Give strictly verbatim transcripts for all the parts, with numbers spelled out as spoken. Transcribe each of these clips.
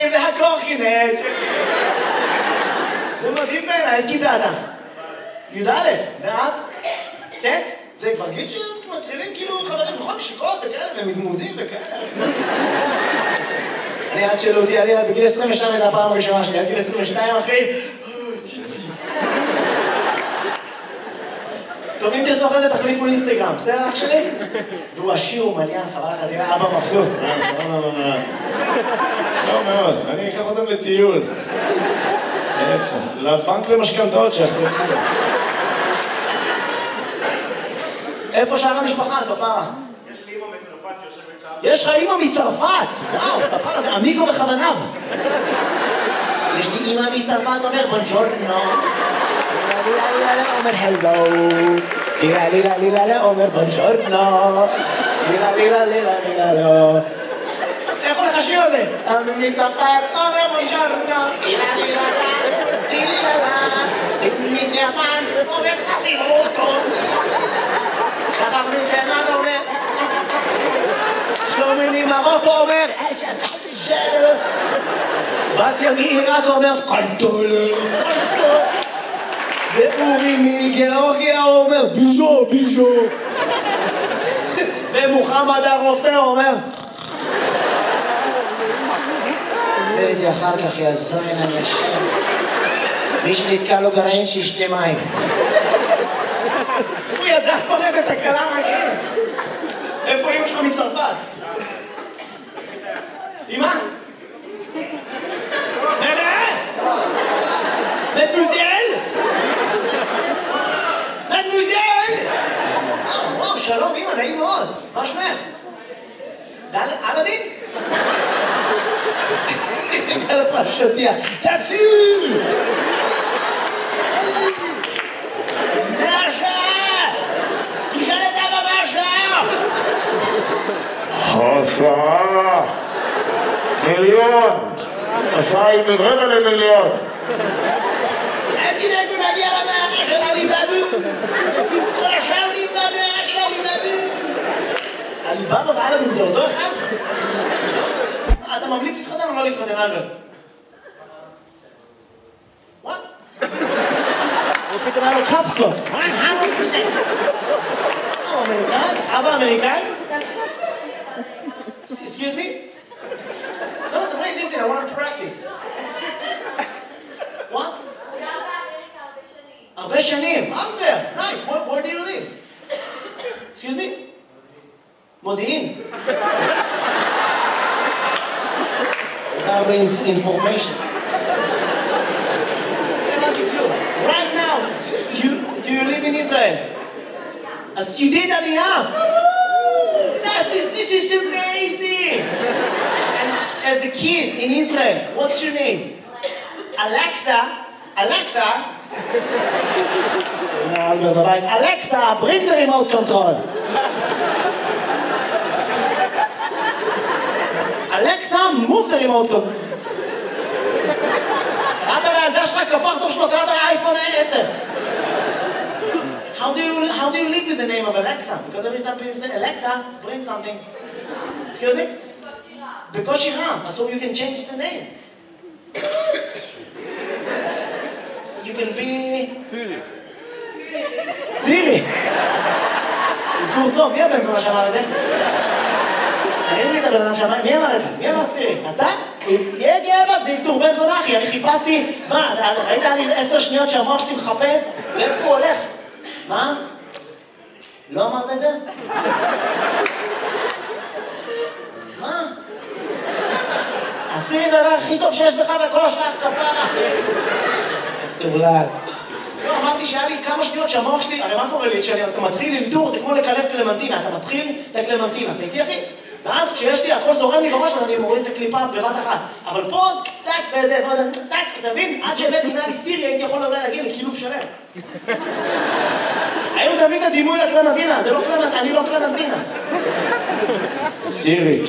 והקורקינט. זה מדהים בעיניי, איזה כיתה אתה? י"א, ואת? ט'? זה כבר גיל שמתחילים כאילו חברים נכון נשיקות וכאלה, ומזמוזים וכאלה. אני עד שאלו אותי, אני בגיל עשרים ושתיים הייתה הפעם הראשונה שלי, עד גיל עשרים ושתיים אחי. טוב, אם תרצו אחרי זה תחליפו אינסטגרם, בסדר אח שלי? והוא עשיר ומעניין, חבל לך, תראה אבא מבסוט. לא מאוד, אני אקח אותם לטיול. איפה? לבנק למשכנתאות שיחתכו. איפה שאר המשפחה, כפרה? יש לי אמא מצרפת שיושבת שם. יש לך אמא מצרפת! וואו, כפרה, זה עמיקו וחבניו. יש לי אמא מצרפת, אומר בונג'ורנו. אומר הלו. לילה לילה לילה אומר בונג'ורנו. לילה לילה לילה לילה. איך הולך השיר הזה? אמא מצרפת, אומר בונג'ורנו. לילה לילה לילה לילה. סיטמיס יפן, אומר צסימוטו. שכח מתימן אומר, שלומי ממרוקו אומר, שלום. בת ימי רק אומר, קנטולה, קנטולה. ואורי מגיאורגיה אומר, ביז'ו, ביז'ו. ומוחמד הרופא אומר, וראיתי אחר כך יזוין אני אשם. מי שנתקע לו גרעין שישתה מים. הוא ידע פורט את הקלה מהכם. איפה אמא שלך מצרפת? אמא? נראה? מדמוזיאל? מדמוזיאל? וואו, שלום אמא, נעים מאוד. מה שמך? אלאדין? על הפרשתיה. תציל! השעה מיליון, השעה היא מרבע למיליון. אל תדאגו להגיע למערה של עליבאבו. עושים כל השעה עולים במערה של עליבאבו. עליבאבו ואלאדין זה אותו אחד? אתה ממליץ להתחתן או לא להתחתן, אלברט? וואט? הוא פתאום היה לו קפסלוס. הוא אמריקאי? אבא אמריקאי? Excuse me? No, no, wait, listen, I want to practice. What? הרבה שנים. הרבה. Nice. Where, where do you live? Excuse me? מודיעין. הרבה information. הבנתי כלום. Right now, you, do you live in Israel? אז you did עלייה. This is, this is amazing! And as a kid in Israel, what's your name? Alexa. Alexa? Alexa, bring the remote control. Alexa, move the remote control. קראת לילדה שלך כפר טוב שלו, קראת לאייפון עשר. How do you how do you live with the name of Alexa? Because every time people say Alexa, bring something. Excuse me? Because Ram, so you can change the name. You can be Siri. Siri. זה טוב, מי הבן זונה שאמר את זה? אין לי את הבן אדם שאמר, מי אמר את זה? מי אמר סירי? אתה? תהיה גאה בה, זה ילתור בן זונה אחי, אני חיפשתי, מה, ראית לי עשר שניות שהמוח שלי מחפש? לאיפה הוא הולך? מה? לא אמרת את זה? מה? עשי את הדבר הכי טוב שיש בך בכל השאר כפרה. תאולל. לא, אמרתי שהיה לי כמה שניות שהמוח שלי, הרי מה קורה לי? כשאתה מתחיל ללדור, זה כמו לקלף קלמנטינה. אתה מתחיל את הקלמנטינה. אתה איתי אחי? ואז כשיש לי, הכל זורם לי בראש, אז אני מוריד את הקליפה בבת אחת. אבל פה, טק, וזה, וזה, טק, אתה מבין? עד שהבאתי, אם היה לי סירי, הייתי יכול אולי להגיע לקילוף שלם. היום תביא את הדימוי לקלמנטינה, זה לא קלמנטינה, אני לא קלמנטינה. סירי.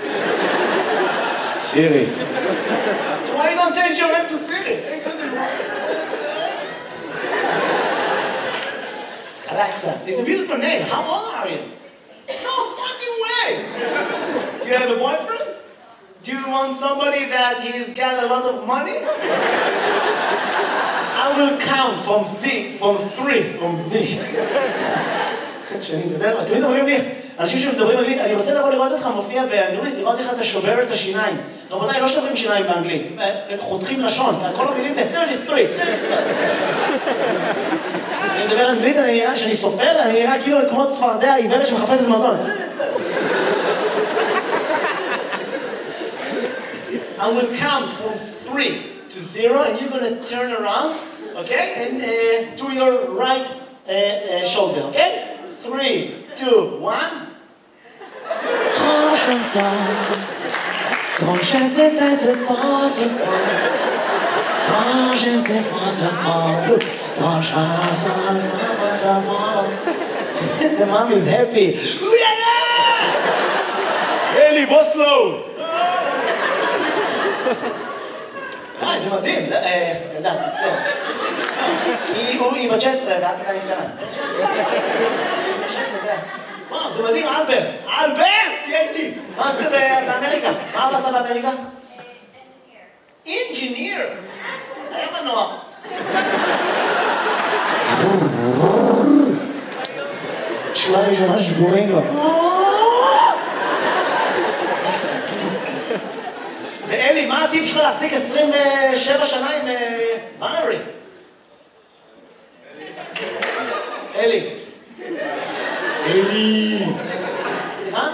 סירי. So why you don't change your name to Siri? Alexa, it's a beautiful name. How old are you? No fucking way! Do you have a boyfriend? Do you want somebody that he's got a lot of money? I will count from three, from three, from three. כשאני מדבר, תמיד אומרים לי, אנשים שמדברים אנגלית, אני רוצה לבוא לראות אותך מופיע באנגלית, לראות איך אתה שובר את השיניים. רבותיי, לא שוברים שיניים באנגלית, חותכים לשון, כל המילים ב-שלושים ושלוש. אני מדבר אנגלית, אני נראה, שאני סופר, אני נראה כאילו כמו צפרדע עיוורת שמחפשת מזון. I will count from three to zero, and you're going to turn around, okay? And uh, to your right uh, uh, shoulder, okay? Three, two, one. Grand chanson, grand chanson, c'est fort, c'est fort. Grand chanson, c'est fort. Grand chanson, c'est fort. The mom is happy. אלי, בוא סלואו! אה, זה מדהים, יודעת, מצטער. כי היא בת שש עשרה ואת עדיין קטנה. שש עשרה זה... וואו, זה מדהים, אלברט! אלברט! תהיה איתי! מה עשית באמריקה? מה אבא עשה באמריקה? אינג'יניר! היה מנוע. שורה ראשונה שבורים לו. ואלי, מה עדיף שלך להחזיק עשרים ושבע שנה עם בנרי? אלי. אלי. סליחה?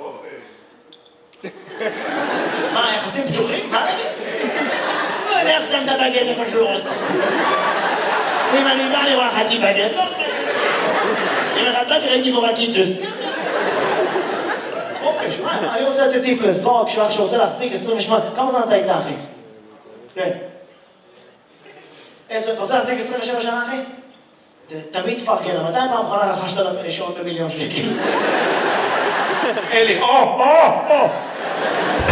מה, יחסים פתוחים? מה נגיד? לא יודע איך שם את הבגט איפה שהוא רוצה. אם אני בא לראות חצי בגט, לא בגט. אם אחד בא ראיתי בו רקיטוס. חופש, מה? אני רוצה לתת טיפ לזוג שלך שרוצה להחזיק עשרים ושמונה. כמה זמן אתה איתה, אחי? כן. אתה רוצה להחזיק עשרים ושבע שנה, אחי? תמיד תפרגן, מתי פעם אחרונה רכשת שעון במיליון שקל? אלי, או, או, או!